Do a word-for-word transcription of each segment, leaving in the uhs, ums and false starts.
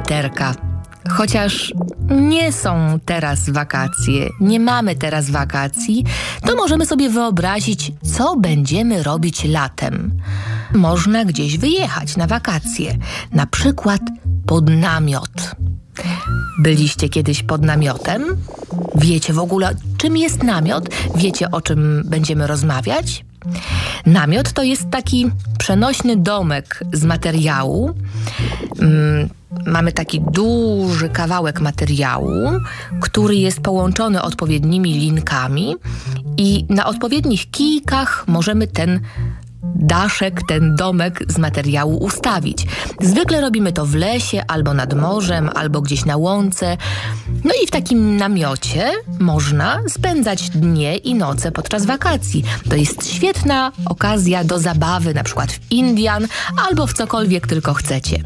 literka. Chociaż nie są teraz wakacje, nie mamy teraz wakacji, to możemy sobie wyobrazić, co będziemy robić latem. Można gdzieś wyjechać na wakacje, na przykład pod namiot. Byliście kiedyś pod namiotem? Wiecie w ogóle, czym jest namiot? Wiecie, o czym będziemy rozmawiać? Namiot to jest taki przenośny domek z materiału. Mm, mamy taki duży kawałek materiału, który jest połączony odpowiednimi linkami i na odpowiednich kijkach możemy ten daszek, ten domek z materiału ustawić. Zwykle robimy to w lesie, albo nad morzem, albo gdzieś na łące. No i w takim namiocie można spędzać dnie i noce podczas wakacji. To jest świetna okazja do zabawy, na przykład w Indian, albo w cokolwiek tylko chcecie.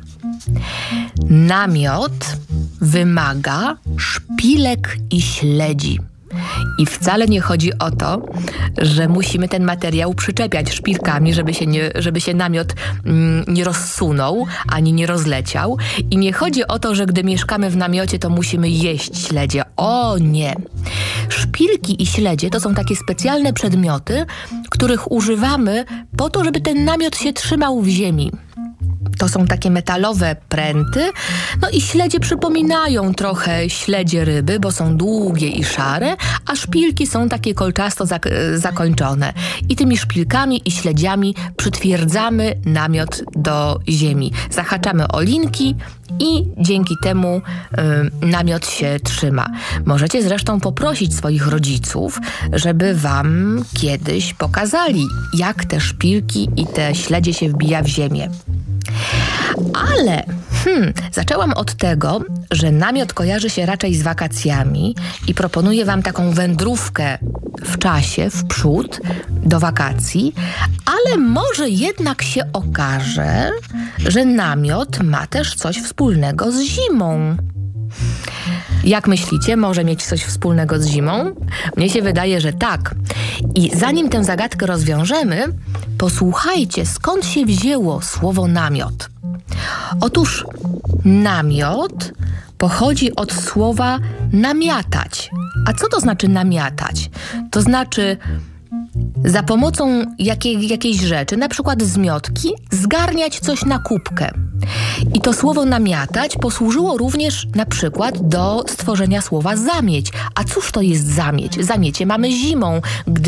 Namiot wymaga szpilek i śledzi. I wcale nie chodzi o to, że musimy ten materiał przyczepiać szpilkami, żeby się, nie, żeby się namiot mm, nie rozsunął, ani nie rozleciał. I nie chodzi o to, że gdy mieszkamy w namiocie, to musimy jeść śledzie. O nie! Szpilki i śledzie to są takie specjalne przedmioty, których używamy po to, żeby ten namiot się trzymał w ziemi. To są takie metalowe pręty, no i śledzie przypominają trochę śledzie ryby, bo są długie i szare, a szpilki są takie kolczasto zak- zakończone. I tymi szpilkami i śledziami przytwierdzamy namiot do ziemi. Zahaczamy o linki i dzięki temu y, namiot się trzyma. Możecie zresztą poprosić swoich rodziców, żeby wam kiedyś pokazali, jak te szpilki i te śledzie się wbija w ziemię. Ale hmm, zaczęłam od tego, że namiot kojarzy się raczej z wakacjami i proponuję wam taką wędrówkę w czasie, w przód, do wakacji, ale może jednak się okaże, że namiot ma też coś wspólnego z zimą. Jak myślicie, może mieć coś wspólnego z zimą? Mnie się wydaje, że tak. I zanim tę zagadkę rozwiążemy, posłuchajcie, skąd się wzięło słowo namiot. Otóż namiot pochodzi od słowa namiatać. A co to znaczy namiatać? To znaczy za pomocą jakiej, jakiejś rzeczy, na przykład zmiotki, zgarniać coś na kubkę. I to słowo namiatać posłużyło również na przykład do stworzenia słowa zamieć. A cóż to jest zamieć? Zamiecie mamy zimą, gdy